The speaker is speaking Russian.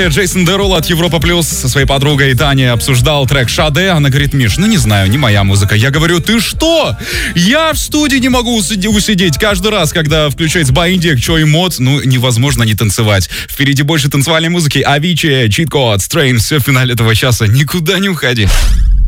Джейсон Дерул от Европа Плюс со своей подругой Таней обсуждал трек «Шаде». Она говорит: Миш, не знаю, не моя музыка. Я говорю: ты что? Я в студии не могу усидеть. Каждый раз, когда включается Баиндик, Чой Мод, невозможно не танцевать. Впереди больше танцевальной музыки. Avicii, Cheat Code, Strain. Все в финале этого часа. Никуда не уходи.